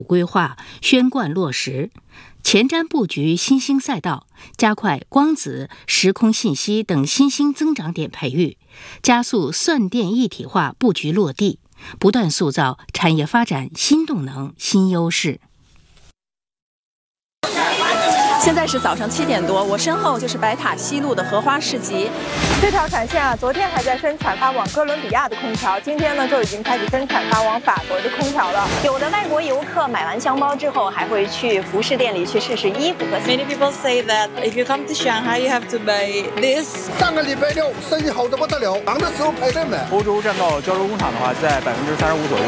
规划宣贯落实，前瞻布局新兴赛道，加快光子、时空信息等新兴增长点培育，加速算电一体化布局落地，不断塑造产业发展新动能、新优势。 现在是早上7点多，我身后就是白塔西路的荷花市集。 这条产线昨天还在生产发往哥伦比亚的空调，今天呢就已经开始生产发往法国的空调了。 有的外国游客买完箱包之后，还会去服饰店里去试试衣服和。 Many people say that if you come to Shanghai, you have to buy this. 上个礼拜六生意好得不得了，忙的时候排队买。 欧洲占到胶州工厂的话，在35%左右。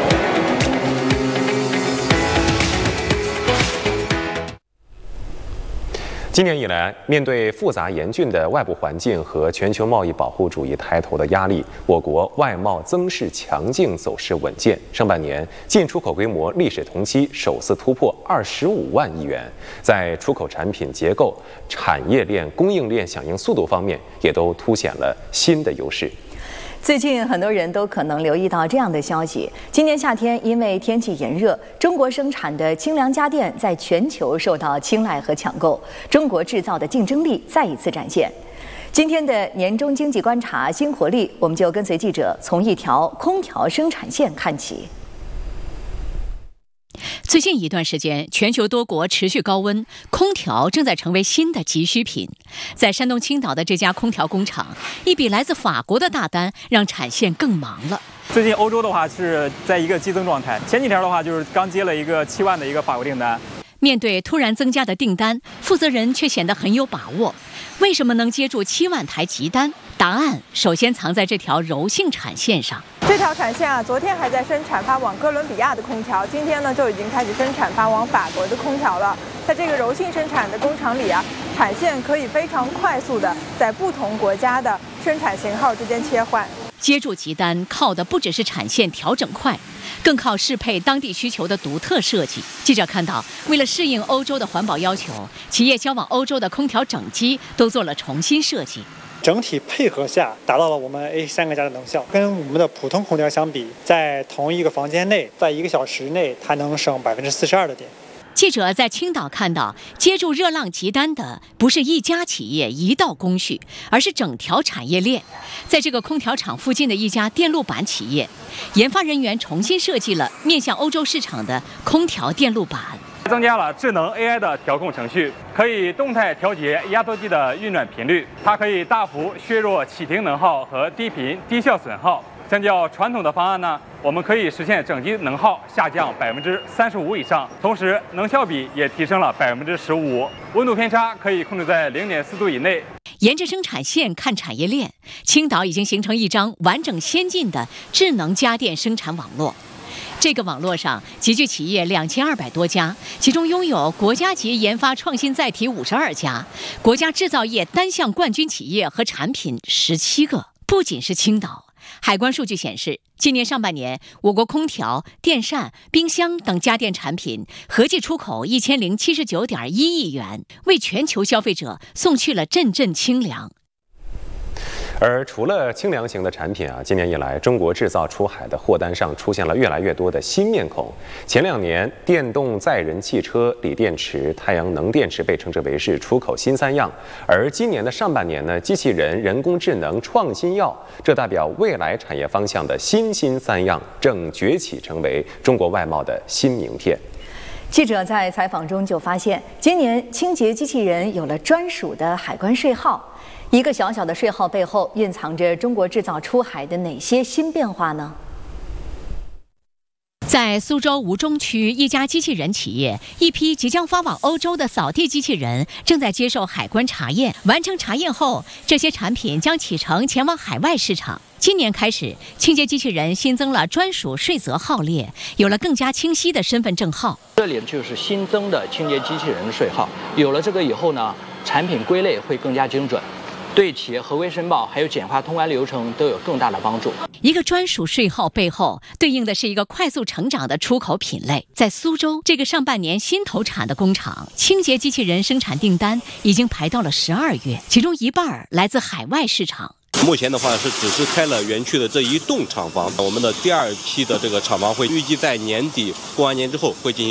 今年以来，面对复杂严峻的外部环境和全球贸易保护主义抬头的压力，我国外贸增势强劲，走势稳健。上半年进出口规模历史同期首次突破25万亿元，在出口产品结构、产业链、供应链响应速度方面，也都凸显了新的优势。 最近很多人都可能留意到这样的消息：今年夏天因为天气炎热，中国生产的清凉家电在全球受到青睐和抢购，中国制造的竞争力再一次展现。今天的年终经济观察新活力，我们就跟随记者从一条空调生产线看起。 最近一段时间，全球多国持续高温，空调正在成为新的急需品。在山东青岛的这家空调工厂，一笔来自法国的大单让产线更忙了。 最近欧洲的话是在一个激增状态，前几天的话就是刚接了一个7万的一个法国订单。 面对突然增加的订单，负责人却显得很有把握。为什么能接住7万台急单？答案首先藏在这条柔性产线上。 这条产线昨天还在生产发往哥伦比亚的空调，今天呢就已经开始生产发往法国的空调了。在这个柔性生产的工厂里产线可以非常快速的在不同国家的生产型号之间切换。 接住急单靠的不只是产线调整快，更靠适配当地需求的独特设计。记者看到，为了适应欧洲的环保要求，企业销往欧洲的空调整机都做了重新设计。 整体配合下，达到了我们 A3个家的能效。跟我们的普通空调相比，在同一个房间内，在1个小时内，它能省42%的电。 记者在青岛看到，接住热浪急单的不是一家企业一道工序，而是整条产业链。在这个空调厂附近的一家电路板企业，研发人员重新设计了面向欧洲市场的空调电路板， 增加了智能 AI 的调控程序，可以动态调节压缩机的运转频率，它可以大幅削弱启停能耗和低频低效损耗。相较传统的方案呢，我们可以实现整机能耗下降35%以上，同时能效比也提升了15%，温度偏差可以控制在0.4度以内。 沿着生产线看产业链，青岛已经形成一张完整先进的智能家电生产网络。这个网络上集聚企业2200多家，其中拥有国家级研发创新载体52家，国家制造业单项冠军企业和产品17个。不仅是青岛，海关数据显示，今年上半年，我国空调、电扇、冰箱等家电产品合计出口1079.1亿元，为全球消费者送去了阵阵清凉。 而除了清凉型的产品今年以来，中国制造出海的货单上出现了越来越多的新面孔。前2年，电动载人汽车、锂电池、太阳能电池被称之为是出口新3样，而今年的上半年呢，机器人、人工智能、创新药，这代表未来产业方向的新3样正崛起，成为中国外贸的新名片。 记者在采访中就发现，今年清洁机器人有了专属的海关税号。一个小小的税号背后蕴藏着中国制造出海的哪些新变化呢？ 在苏州吴中区一家机器人企业，一批即将发往欧洲的扫地机器人正在接受海关查验。完成查验后，这些产品将启程前往海外市场。今年开始，清洁机器人新增了专属税则号列，有了更加清晰的身份证号。 这里就是新增的清洁机器人的税号。有了这个以后呢，产品归类会更加精准。对企业合规申报还有简化通关流程都有更大的帮助。 一个专属税号背后对应的是一个快速成长的出口品类。在苏州这个上半年新投产的工厂，清洁机器人生产订单已经排到了12月，其中一半来自海外市场。 目前的话是只是开了园区的这一栋厂房，我们的第2期的这个厂房会预计在年底过完年之后会进行